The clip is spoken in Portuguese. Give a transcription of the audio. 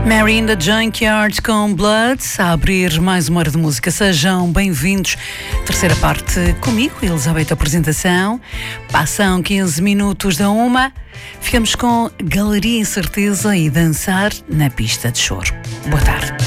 Mary in the Junkyard com Blood, a abrir mais uma hora de música. Sejam bem-vindos. Terceira parte comigo, Elizabeth, apresentação. Passam 15 minutos da 1. Ficamos com Galeria Incerteza e Dançar na Pista de Choro. Boa tarde.